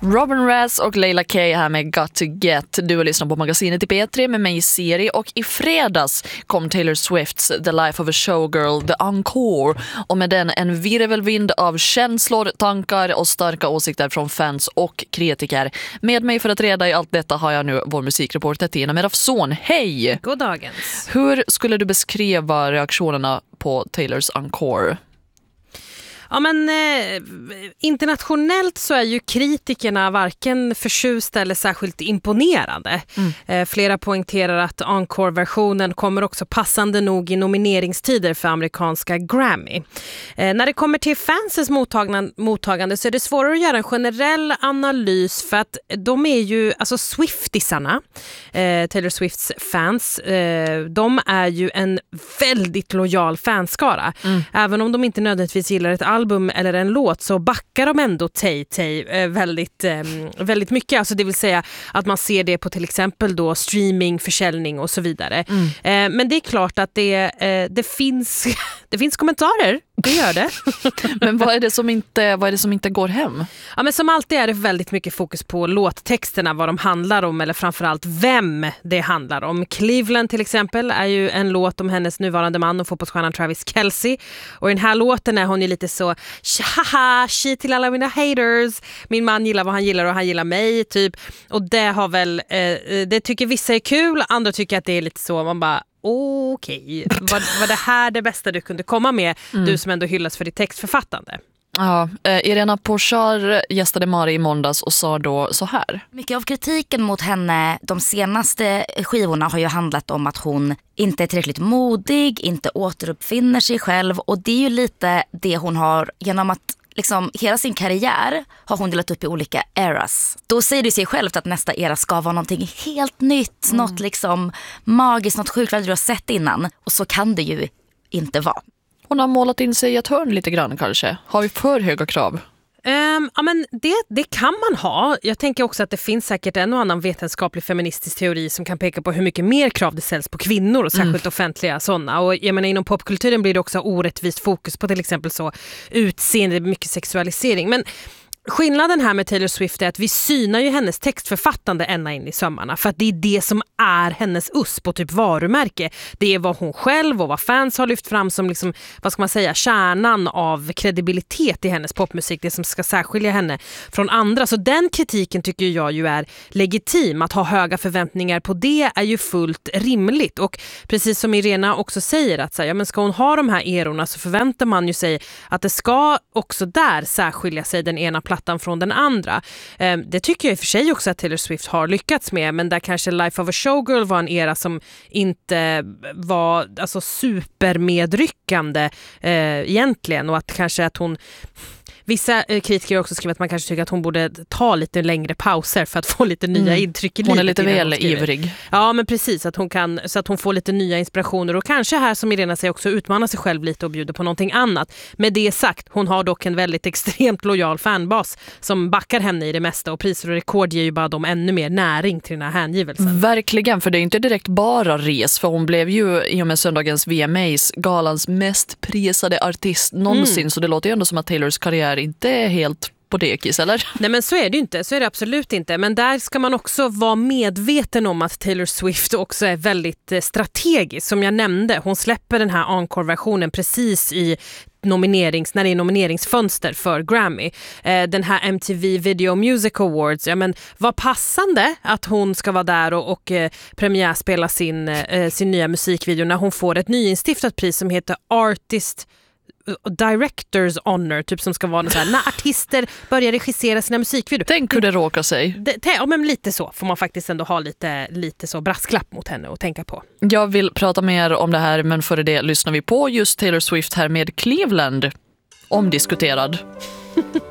Robin Raz och Leila K här med Got to Get. Du har lyssnat på magasinet i P3 med mig Siri, och i fredags kom Taylor Swifts The Life of a Showgirl, The Encore, och med den en virvelvind av känslor, tankar och starka åsikter från fans och kritiker. Med mig för att reda i allt detta har jag nu vår musikreporter Tina Merafson. Hej! God dagens. Hur skulle du beskriva reaktionerna på Taylors Encore? Ja, men internationellt så är ju kritikerna varken förtjusta eller särskilt imponerande. Flera poängterar att Encore-versionen kommer också passande nog i nomineringstider för amerikanska Grammy. När det kommer till fansens mottagande så är det svårare att göra en generell analys, för att de är ju, alltså Swiftisarna, Taylor Swifts fans, de är ju en väldigt lojal fanskara. Även om de inte nödvändigtvis gillar ett album eller en låt, så backar de ändå Tay väldigt mycket. Alltså det vill säga att man ser det på till exempel då streaming, försäljning och så vidare. Men det är klart att det finns kommentarer. Det gör det. Men vad är det som inte går hem? Ja, men som alltid är det väldigt mycket fokus på låttexterna, vad de handlar om, eller framförallt vem det handlar om. Cleveland till exempel är ju en låt om hennes nuvarande man och fotbollsstjärnan Travis Kelce. Och i den här låten är hon ju lite så haha, shit till alla mina haters. Min man gillar vad han gillar och han gillar mig typ. Och det har väl det tycker vissa är kul, andra tycker att det är lite så, man bara okej, var det här det bästa du kunde komma med, du som ändå hyllas för ditt textförfattande? Ja, Irena Porchar gästade Mari i måndags och sa då så här. Mycket av kritiken mot henne de senaste skivorna har ju handlat om att hon inte är tillräckligt modig, inte återuppfinner sig själv, och det är ju lite det hon har genom att liksom hela sin karriär har hon delat upp i olika eras. Då säger det sig självt att nästa era ska vara någonting helt nytt, något liksom magiskt, något sjukt du har sett innan, och så kan det ju inte vara. Hon har målat in sig i ett hörn lite grann kanske. Har vi för höga krav? Ja, men det kan man ha. Jag tänker också att det finns säkert en och annan vetenskaplig feministisk teori som kan peka på hur mycket mer krav det ställs på kvinnor, och särskilt offentliga sådana. Och jag menar, inom popkulturen blir det också orättvist fokus på till exempel så utseende, mycket sexualisering. Men skillnaden här med Taylor Swift är att vi synar ju hennes textförfattande ända in i sömmarna, för att det är det som är hennes USP och typ varumärke. Det är vad hon själv och vad fans har lyft fram som liksom, vad ska man säga, kärnan av kredibilitet i hennes popmusik, det som ska särskilja henne från andra. Så den kritiken tycker jag ju är legitim. Att ha höga förväntningar på det är ju fullt rimligt, och precis som Irena också säger att så här, ja, men ska hon ha de här erorna så förväntar man ju sig att det ska också där särskilja sig den ena plattan från den andra. Det tycker jag i och för sig också att Taylor Swift har lyckats med, men där kanske Life of a Showgirl var en era som inte var alltså supermedryckande egentligen, och att kanske att hon... Vissa kritiker har också skrivit att man kanske tycker att hon borde ta lite längre pauser för att få lite nya intryck i livet. Hon är lite väl ivrig. Ja, men precis, att hon kan, så att hon får lite nya inspirationer, och kanske här som Irena säger också utmana sig själv lite och bjuda på någonting annat. Med det sagt, hon har dock en väldigt extremt lojal fanbas som backar henne i det mesta, och priser och rekord ger ju bara dem ännu mer näring till den här hängivelsen. Verkligen, för det är inte direkt bara res, för hon blev ju i och med söndagens VMAs galans mest prisade artist någonsin, så det låter ju ändå som att Taylors karriär inte är helt på dekis, eller? Nej, men så är det ju inte. Så är det absolut inte. Men där ska man också vara medveten om att Taylor Swift också är väldigt strategisk. Som jag nämnde, hon släpper den här Encore-versionen precis i när det är nomineringsfönster för Grammy. Den här MTV Video Music Awards, ja, men vad passande att hon ska vara där och premiärspela sin nya musikvideo när hon får ett nyinstiftat pris som heter Artist Directors Honor, typ, som ska vara så här, när artister börjar regissera sina musikvideor. Tänk hur det råkar sig. Ja, men lite så får man faktiskt ändå ha lite så brasklapp mot henne och tänka på. Jag vill prata mer om det här, men före det lyssnar vi på just Taylor Swift här med Cleveland, omdiskuterad.